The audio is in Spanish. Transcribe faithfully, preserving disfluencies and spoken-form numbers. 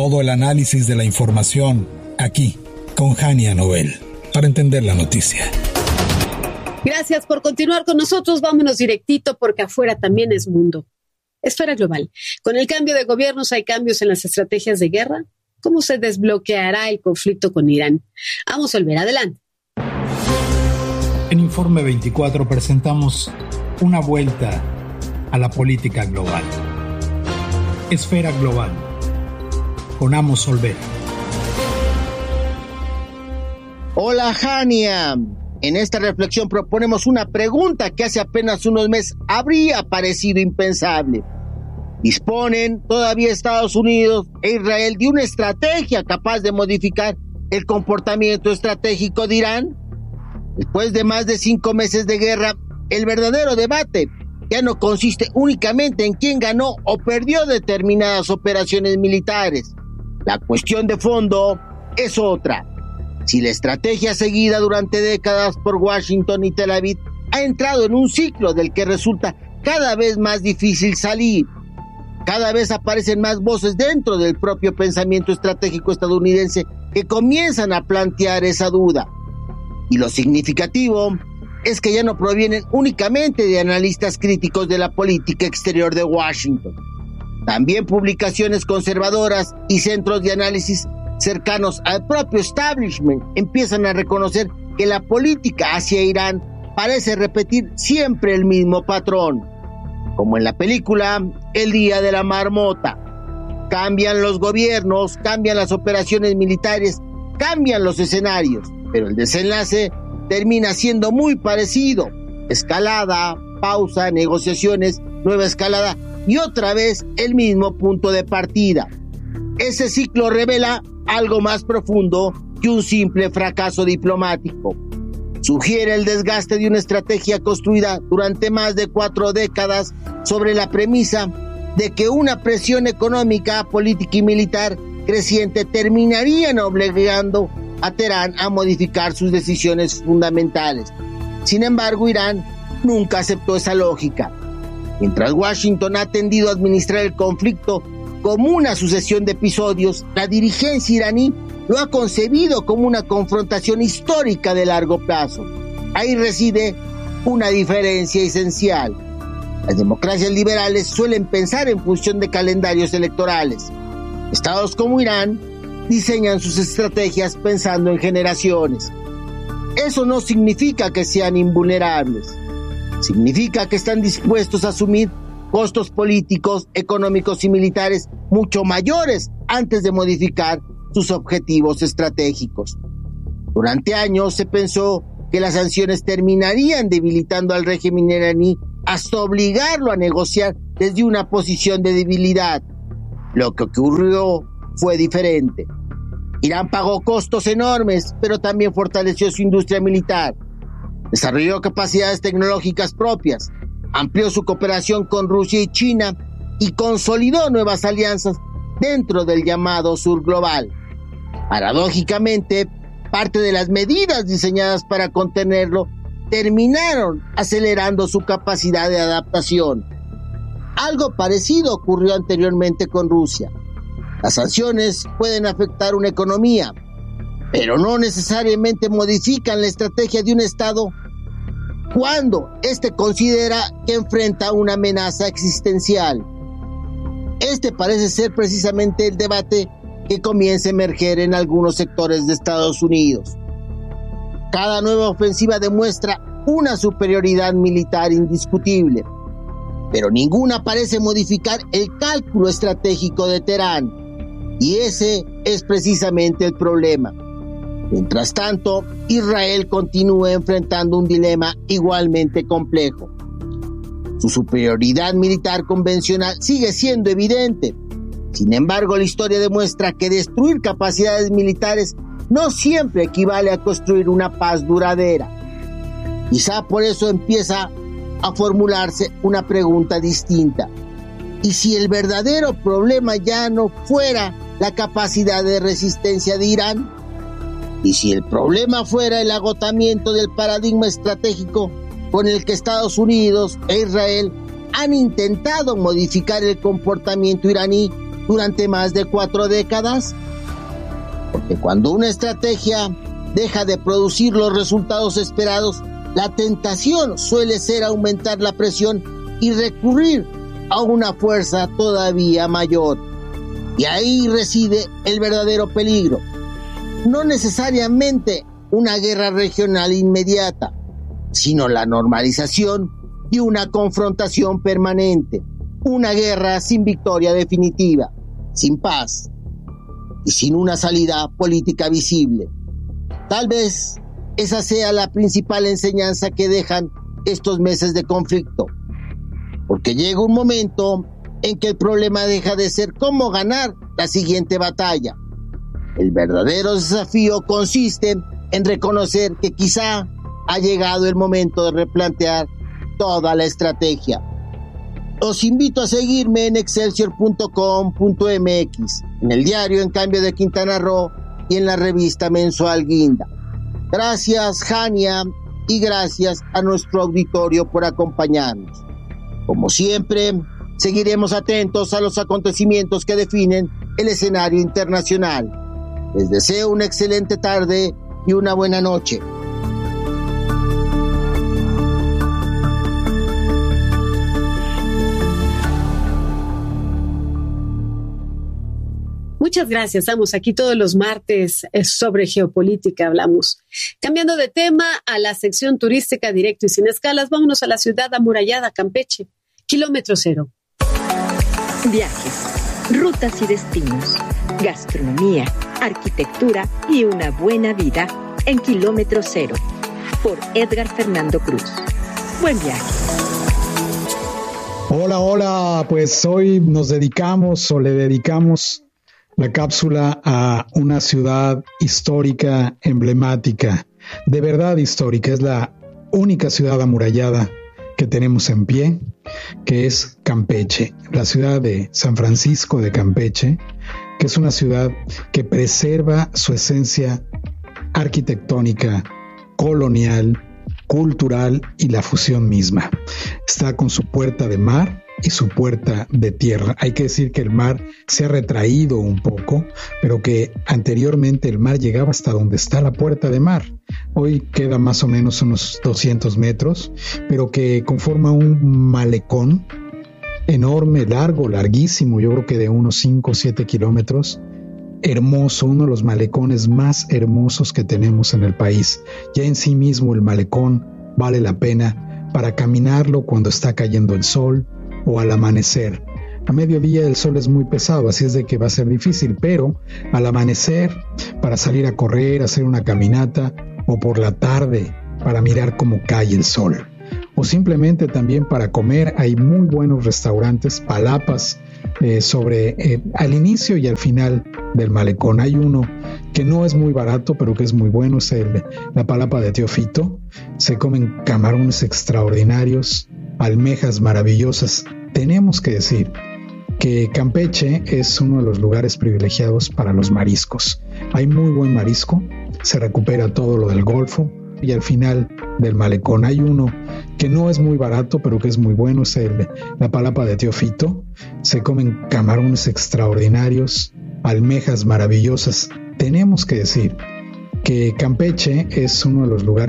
Todo el análisis de la información aquí con Hania Noel para entender la noticia. Gracias por continuar con nosotros. Vámonos directito porque afuera también es mundo. Esfera global. Con el cambio de gobiernos hay cambios en las estrategias de guerra. ¿Cómo se desbloqueará el conflicto con Irán? Vamos a volver adelante. En Informe veinticuatro presentamos una vuelta a la política global. Esfera global. Con Amos Olvera. Hola, Hania. En esta reflexión proponemos una pregunta que hace apenas unos meses habría parecido impensable. ¿Disponen todavía Estados Unidos e Israel de una estrategia capaz de modificar el comportamiento estratégico de Irán? Después de más de cinco meses de guerra, el verdadero debate ya no consiste únicamente en quién ganó o perdió determinadas operaciones militares. La cuestión de fondo es otra. Si la estrategia seguida durante décadas por Washington y Tel Aviv ha entrado en un ciclo del que resulta cada vez más difícil salir. Cada vez aparecen más voces dentro del propio pensamiento estratégico estadounidense que comienzan a plantear esa duda. Y lo significativo es que ya no provienen únicamente de analistas críticos de la política exterior de Washington. También publicaciones conservadoras y centros de análisis cercanos al propio establishment empiezan a reconocer que la política hacia Irán parece repetir siempre el mismo patrón. Como en la película El Día de la Marmota. Cambian los gobiernos, cambian las operaciones militares, cambian los escenarios, pero el desenlace termina siendo muy parecido. Escalada, pausa, negociaciones, nueva escalada y otra vez el mismo punto de partida. Ese ciclo revela algo más profundo que un simple fracaso diplomático. Sugiere el desgaste de una estrategia construida durante más de cuatro décadas sobre la premisa de que una presión económica, política y militar creciente terminarían obligando a Teherán a modificar sus decisiones fundamentales. Sin embargo, Irán nunca aceptó esa lógica. Mientras Washington ha tendido a administrar el conflicto como una sucesión de episodios, la dirigencia iraní lo ha concebido como una confrontación histórica de largo plazo. Ahí reside una diferencia esencial. Las democracias liberales suelen pensar en función de calendarios electorales. Estados como Irán diseñan sus estrategias pensando en generaciones. Eso no significa que sean invulnerables. Significa que están dispuestos a asumir costos políticos, económicos y militares mucho mayores antes de modificar sus objetivos estratégicos. Durante años se pensó que las sanciones terminarían debilitando al régimen iraní hasta obligarlo a negociar desde una posición de debilidad. Lo que ocurrió fue diferente. Irán pagó costos enormes, pero también fortaleció su industria militar. Desarrolló capacidades tecnológicas propias, amplió su cooperación con Rusia y China y consolidó nuevas alianzas dentro del llamado sur global. Paradójicamente, parte de las medidas diseñadas para contenerlo terminaron acelerando su capacidad de adaptación. Algo parecido ocurrió anteriormente con Rusia. Las sanciones pueden afectar una economía, pero no necesariamente modifican la estrategia de un Estado cuando éste considera que enfrenta una amenaza existencial. Este parece ser precisamente el debate que comienza a emerger en algunos sectores de Estados Unidos. Cada nueva ofensiva demuestra una superioridad militar indiscutible, pero ninguna parece modificar el cálculo estratégico de Teherán, y ese es precisamente el problema. Mientras tanto, Israel continúa enfrentando un dilema igualmente complejo. Su superioridad militar convencional sigue siendo evidente. Sin embargo, la historia demuestra que destruir capacidades militares no siempre equivale a construir una paz duradera. Quizá por eso empieza a formularse una pregunta distinta. ¿Y si el verdadero problema ya no fuera la capacidad de resistencia de Irán? ¿Y si el problema fuera el agotamiento del paradigma estratégico con el que Estados Unidos e Israel han intentado modificar el comportamiento iraní durante más de cuatro décadas? Porque cuando una estrategia deja de producir los resultados esperados, la tentación suele ser aumentar la presión y recurrir a una fuerza todavía mayor. Y ahí reside el verdadero peligro. No necesariamente una guerra regional inmediata, sino la normalización y una confrontación permanente. Una guerra sin victoria definitiva, sin paz y sin una salida política visible. Tal vez esa sea la principal enseñanza que dejan estos meses de conflicto, porque llega un momento en que el problema deja de ser cómo ganar la siguiente batalla. El verdadero desafío consiste en reconocer que quizá ha llegado el momento de replantear toda la estrategia. Os invito a seguirme en excelsior punto com punto m x, en el diario En Cambio de Quintana Roo y en la revista mensual Guinda. Gracias, Jania, y gracias a nuestro auditorio por acompañarnos. Como siempre, seguiremos atentos a los acontecimientos que definen el escenario internacional. Les deseo una excelente tarde y una buena noche. Muchas gracias. Estamos aquí todos los martes sobre geopolítica, hablamos. Cambiando de tema a la sección turística directo y sin escalas, vámonos a la ciudad amurallada, Campeche, kilómetro cero. Viajes, rutas y destinos, gastronomía, arquitectura y una buena vida en kilómetro cero, por Edgar Fernando Cruz. Buen viaje. Hola, hola, pues hoy nos dedicamos o le dedicamos la cápsula a una ciudad histórica, emblemática, de verdad histórica. Es la única ciudad amurallada que tenemos en pie, que es Campeche, la ciudad de San Francisco de Campeche, que es una ciudad que preserva su esencia arquitectónica, colonial, cultural y la fusión misma. Está con su puerta de mar y su puerta de tierra. Hay que decir que el mar se ha retraído un poco, pero que anteriormente el mar llegaba hasta donde está la puerta de mar. Hoy queda más o menos unos doscientos metros, pero que conforma un malecón enorme, largo, larguísimo, yo creo que de unos cinco o siete kilómetros, hermoso, uno de los malecones más hermosos que tenemos en el país. Ya en sí mismo el malecón vale la pena para caminarlo cuando está cayendo el sol o al amanecer. A mediodía el sol es muy pesado, así es de que va a ser difícil, pero al amanecer, para salir a correr, hacer una caminata, o por la tarde para mirar cómo cae el sol, o simplemente también para comer. Hay muy buenos restaurantes, palapas, eh, sobre eh, al inicio y al final del malecón. Hay uno que no es muy barato, pero que es muy bueno, es el, la palapa de Tío Fito. Se comen camarones extraordinarios, almejas maravillosas. Tenemos que decir que Campeche es uno de los lugares privilegiados para los mariscos. Hay muy buen marisco, se recupera todo lo del Golfo, y al final del malecón hay uno que no es muy barato, pero que es muy bueno, es el, la palapa de Tío Fito. Se comen camarones extraordinarios, almejas maravillosas. Tenemos que decir que Campeche es uno de los lugares